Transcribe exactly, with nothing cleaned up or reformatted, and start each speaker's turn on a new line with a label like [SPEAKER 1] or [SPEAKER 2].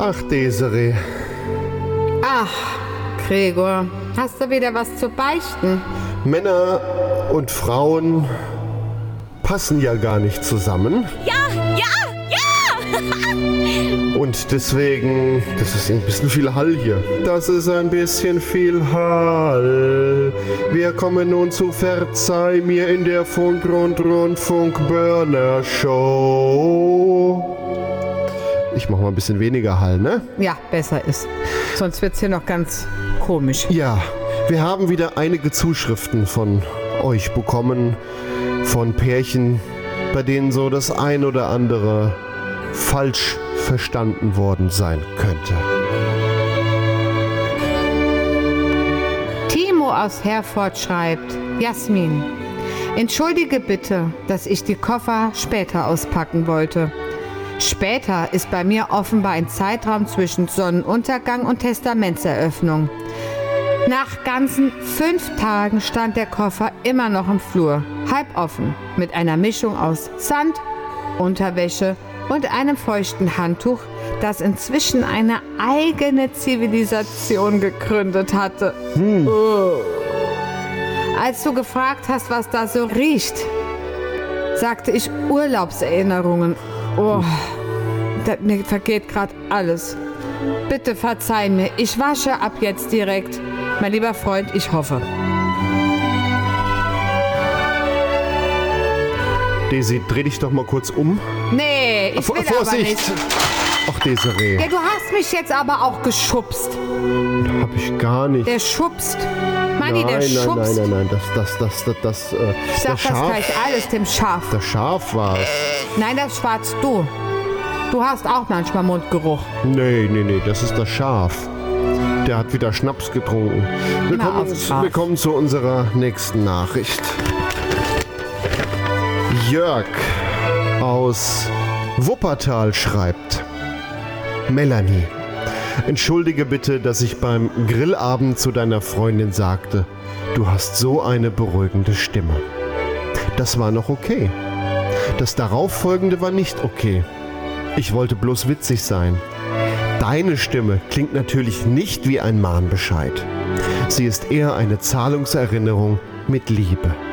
[SPEAKER 1] Ach, Desiree.
[SPEAKER 2] Ach, Gregor, hast du wieder was zu beichten?
[SPEAKER 1] Männer und Frauen passen ja gar nicht zusammen.
[SPEAKER 3] Ja, ja, ja!
[SPEAKER 1] Und deswegen, das ist ein bisschen viel Hall hier. Das ist ein bisschen viel Hall. Wir kommen nun zu Verzeih mir in der Funk-Grund-Rundfunk-Burner-Show. Ich mach mal ein bisschen weniger Hall, ne?
[SPEAKER 2] Ja, besser ist. Sonst wird's hier noch ganz komisch.
[SPEAKER 1] Ja, wir haben wieder einige Zuschriften von euch bekommen, von Pärchen, bei denen so das ein oder andere falsch verstanden worden sein könnte.
[SPEAKER 2] Timo aus Herford schreibt: Jasmin, entschuldige bitte, dass ich die Koffer später auspacken wollte. Später ist bei mir offenbar ein Zeitraum zwischen Sonnenuntergang und Testamentseröffnung. Nach ganzen fünf Tagen stand der Koffer immer noch im Flur, halb offen, mit einer Mischung aus Sand, Unterwäsche und einem feuchten Handtuch, das inzwischen eine eigene Zivilisation gegründet hatte.
[SPEAKER 1] Hm.
[SPEAKER 2] Oh. Als du gefragt hast, was da so riecht, sagte ich Urlaubserinnerungen. Oh, da, mir vergeht gerade alles. Bitte verzeih mir, ich wasche ab jetzt direkt. Mein lieber Freund, ich hoffe.
[SPEAKER 1] Daisy, dreh dich doch mal kurz um.
[SPEAKER 2] Nee, ich will
[SPEAKER 1] Vorsicht!
[SPEAKER 2] aber nicht.
[SPEAKER 1] Ach, Desiree.
[SPEAKER 2] Ja, du hast mich jetzt aber auch geschubst.
[SPEAKER 1] Hab ich gar nicht.
[SPEAKER 2] Der schubst. Manni, der
[SPEAKER 1] nein, nein,
[SPEAKER 2] schubst.
[SPEAKER 1] nein, nein, nein, das, das, das, das, das, äh,
[SPEAKER 2] Ich sag
[SPEAKER 1] das
[SPEAKER 2] das
[SPEAKER 1] Schaf,
[SPEAKER 2] gleich alles dem Schaf.
[SPEAKER 1] das Schaf war's.
[SPEAKER 2] Nein, das schwarzt du. Du hast auch manchmal Mundgeruch.
[SPEAKER 1] Nee, nee, nee, das ist das Schaf. Der hat wieder Schnaps getrunken. Wir
[SPEAKER 2] Immer
[SPEAKER 1] kommen,
[SPEAKER 2] aufs Schaf.
[SPEAKER 1] wir kommen zu unserer nächsten Nachricht. Jörg aus Wuppertal schreibt: Melanie, entschuldige bitte, dass ich beim Grillabend zu deiner Freundin sagte, du hast so eine beruhigende Stimme. Das war noch okay. Das darauffolgende war nicht okay. Ich wollte bloß witzig sein. Deine Stimme klingt natürlich nicht wie ein Mahnbescheid. Sie ist eher eine Zahlungserinnerung mit Liebe.